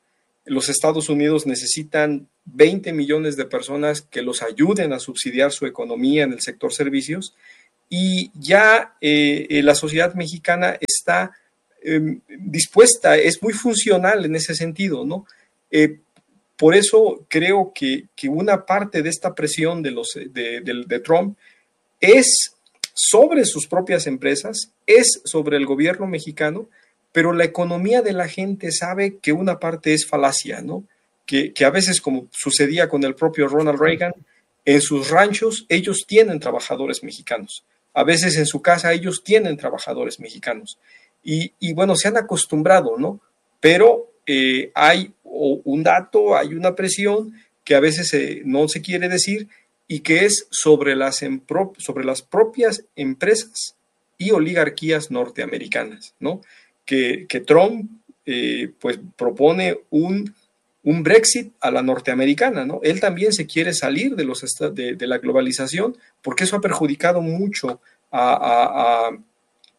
los Estados Unidos necesitan veinte millones de personas que los ayuden a subsidiar su economía en el sector servicios, y ya eh, la sociedad mexicana está eh, dispuesta, es muy funcional en ese sentido, ¿no? Eh, por eso creo que, que una parte de esta presión de, los, de, de, de Trump es sobre sus propias empresas, es sobre el gobierno mexicano, pero la economía de la gente sabe que una parte es falacia, ¿no? Que, que a veces, como sucedía con el propio Ronald Reagan, en sus ranchos ellos tienen trabajadores mexicanos, a veces en su casa ellos tienen trabajadores mexicanos, y, y bueno, se han acostumbrado, ¿no? Pero eh, hay un dato, hay una presión que a veces eh, no se quiere decir, y que es sobre las, sobre las propias empresas y oligarquías norteamericanas, ¿no? Que, que Trump eh, pues propone un, un Brexit a la norteamericana, ¿no? Él también se quiere salir de, los, de, de la globalización, porque eso ha perjudicado mucho a, a, a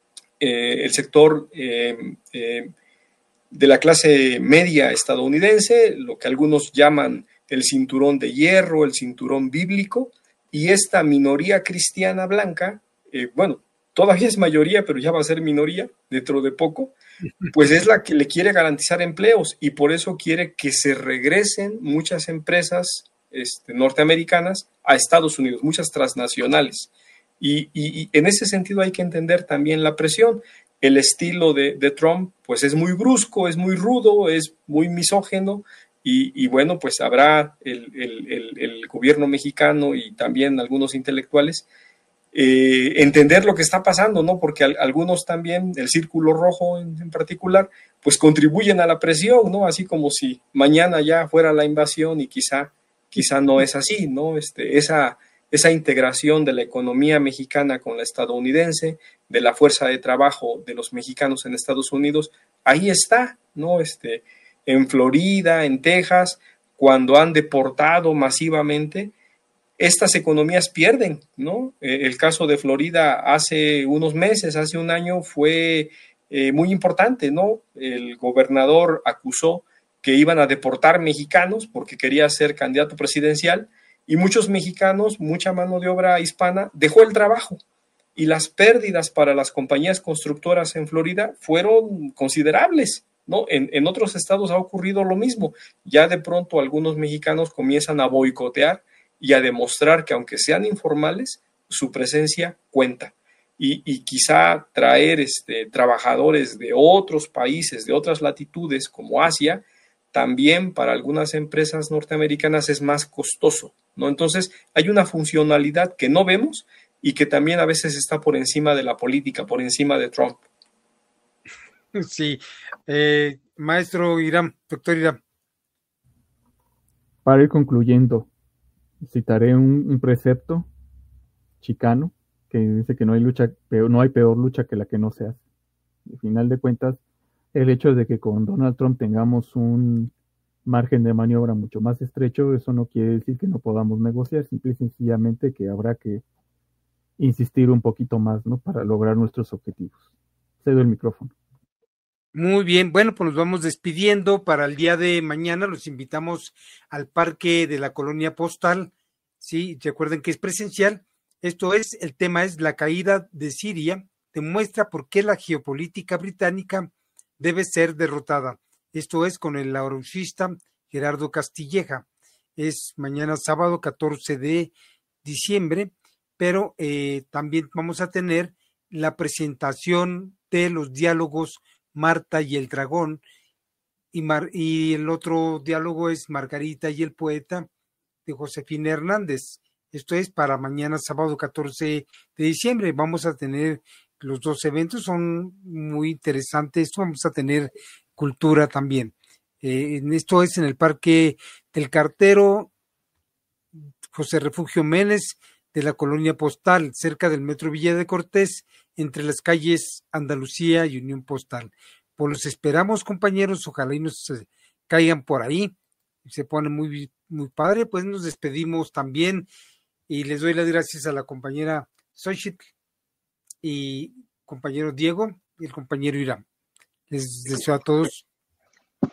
eh, el sector eh, eh, de la clase media estadounidense, lo que algunos llaman el cinturón de hierro, el cinturón bíblico, y esta minoría cristiana blanca, eh, bueno, todavía es mayoría, pero ya va a ser minoría dentro de poco, pues es la que le quiere garantizar empleos, y por eso quiere que se regresen muchas empresas este, norteamericanas a Estados Unidos, muchas transnacionales. Y, y, y en ese sentido hay que entender también la presión. El estilo de, de Trump pues es muy brusco, es muy rudo, es muy misógeno, y, y bueno, pues habrá el, el, el, el gobierno mexicano y también algunos intelectuales eh, entender lo que está pasando, ¿no? Porque al, algunos también, el Círculo Rojo en, en particular, pues contribuyen a la presión, ¿no? Así como si mañana ya fuera la invasión, y quizá, quizá no es así, ¿no? Este, esa, esa integración de la economía mexicana con la estadounidense, de la fuerza de trabajo de los mexicanos en Estados Unidos, ahí está, ¿no? Este, en Florida, en Texas, cuando han deportado masivamente, estas economías pierden, ¿no? Eh, el caso de Florida hace unos meses, hace un año, fue eh, muy importante, ¿no? El gobernador acusó que iban a deportar mexicanos porque quería ser candidato presidencial, y muchos mexicanos, mucha mano de obra hispana, dejó el trabajo, y las pérdidas para las compañías constructoras en Florida fueron considerables, ¿no? En, en otros estados ha ocurrido lo mismo. Ya de pronto algunos mexicanos comienzan a boicotear y a demostrar que, aunque sean informales, su presencia cuenta. Y, y quizá traer este, trabajadores de otros países, de otras latitudes como Asia, también para algunas empresas norteamericanas es más costoso, ¿no? Entonces hay una funcionalidad que no vemos y que también a veces está por encima de la política, por encima de Trump. Sí, eh, maestro Irán, doctor Irán. Para ir concluyendo, citaré un, un precepto chicano que dice que no hay lucha, peor, no hay peor lucha que la que no se hace. Al final de cuentas, el hecho de que con Donald Trump tengamos un margen de maniobra mucho más estrecho, eso no quiere decir que no podamos negociar, simple y sencillamente que habrá que insistir un poquito más, ¿no? Para lograr nuestros objetivos. Cedo el micrófono. Muy bien, bueno, pues nos vamos despidiendo. Para el día de mañana los invitamos al Parque de la Colonia Postal. Sí, recuerden que es presencial. Esto es, el tema es la caída de Siria, demuestra por qué la geopolítica británica debe ser derrotada. Esto es con el laurocista Gerardo Castilleja. Es mañana sábado catorce de diciembre, pero eh, también vamos a tener la presentación de los diálogos Marta y el dragón, y, Mar, y el otro diálogo es Margarita y el poeta, de Josefina Hernández. Esto es para mañana sábado catorce de diciembre. Vamos a tener los dos eventos, son muy interesantes. Vamos a tener cultura también. Eh, esto es en el Parque del Cartero José Refugio Méndez de la Colonia Postal, cerca del Metro Villa de Cortés, entre las calles Andalucía y Unión Postal. Pues los esperamos, compañeros, ojalá y nos eh, caigan por ahí, se pone muy, muy padre. Pues nos despedimos también y les doy las gracias a la compañera Xochitl y compañero Diego y el compañero Irán. Les deseo a todos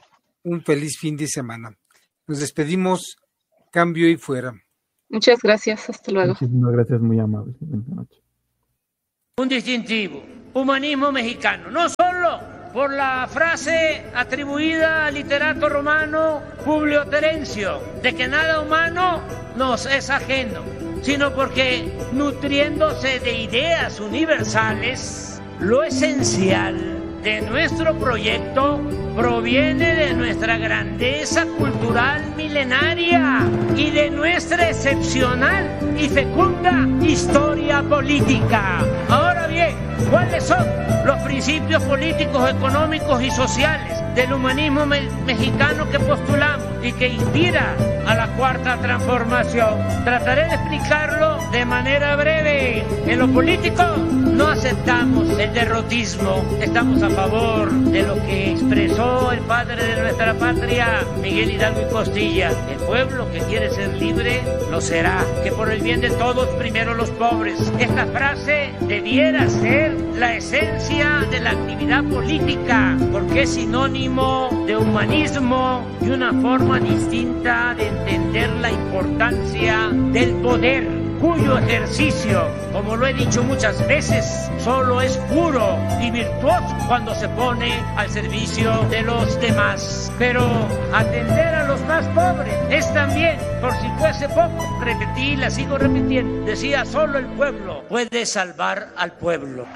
un feliz fin de semana. Nos despedimos, cambio y fuera. Muchas gracias, hasta luego. Muchísimas gracias, muy amable. Buenas noches. Un distintivo, humanismo mexicano, no solo por la frase atribuida al literato romano Publio Terencio, de que nada humano nos es ajeno, sino porque nutriéndose de ideas universales, lo esencial de nuestro proyecto proviene de nuestra grandeza cultural milenaria y de nuestra excepcional y fecunda historia política. Ahora bien, ¿cuáles son los principios políticos, económicos y sociales del humanismo me- mexicano que postulamos y que inspira a la Cuarta Transformación? Trataré de explicarlo de manera breve. En lo político no aceptamos el derrotismo, estamos a favor de lo que expresó el padre de nuestra patria, Miguel Hidalgo y Costilla. El pueblo que quiere ser libre lo será, que por el bien de todos primero los pobres. Esta frase debiera ser la esencia de la actividad política, porque es sinónimo de humanismo y una forma distinta de entender la importancia del poder, cuyo ejercicio, como lo he dicho muchas veces, solo es puro y virtuoso cuando se pone al servicio de los demás. Pero atender a los más pobres es también, por si fuese poco, repetí, la sigo repitiendo, decía, solo el pueblo puede salvar al pueblo.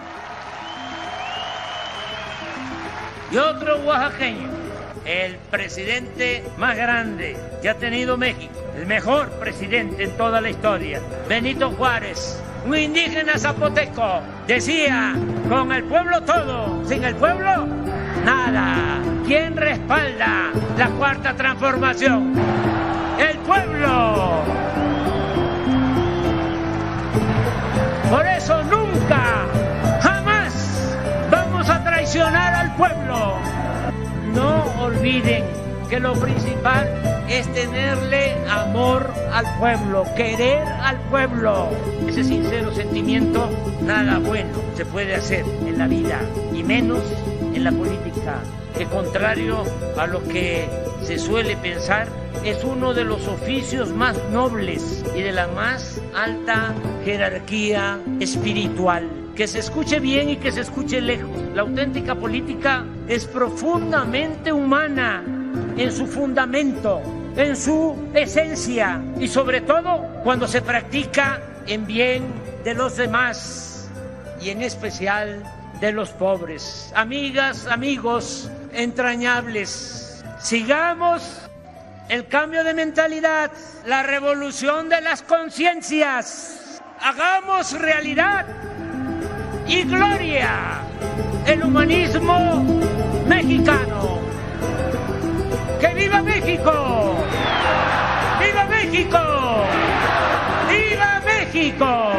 Y otro oaxaqueño, el presidente más grande que ha tenido México, el mejor presidente en toda la historia, Benito Juárez, un indígena zapoteco, decía, con el pueblo todo, sin el pueblo, nada. ¿Quién respalda la Cuarta Transformación? ¡El pueblo! Por eso nunca, jamás vamos a traicionar al pueblo. No olviden que lo principal es tenerle amor al pueblo, querer al pueblo. Ese sincero sentimiento, nada bueno se puede hacer en la vida, y menos en la política, que contrario a lo que se suele pensar, es uno de los oficios más nobles y de la más alta jerarquía espiritual. Que se escuche bien y que se escuche lejos. La auténtica política es profundamente humana en su fundamento, en su esencia y sobre todo cuando se practica en bien de los demás y en especial de los pobres. Amigas, amigos entrañables, sigamos el cambio de mentalidad, la revolución de las conciencias. Hagamos realidad y gloria el humanismo mexicano. ¡Que viva México! ¡Viva México! ¡Viva México!